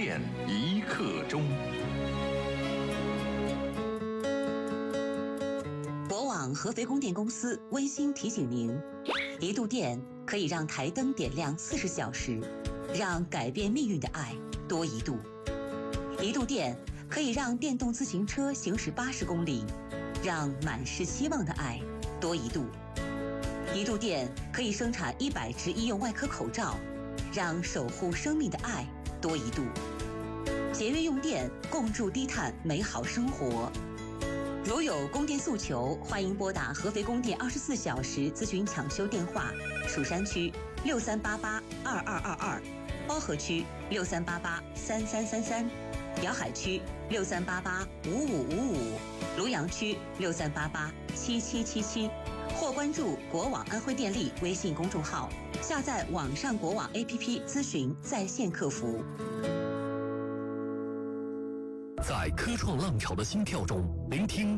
电一刻钟。 国网合肥供电公司温馨提醒您，1度电可以让台灯点亮40小时，让改变命运的爱多1度。1度电可以让电动自行车行驶80公里，让满是希望的爱多1度。1度电可以生产100支医用外科口罩，让守护生命的爱多1度。节约用电，共筑低碳美好生活。如有供电诉求，欢迎拨打合肥供电24小时咨询抢修电话：蜀山区63882222，包河区63883333，瑶海区63885555，庐阳区63887777，或关注国网安徽电力微信公众号，下载网上国网 APP 咨询在线客服。 在科创浪潮的心跳中，聆听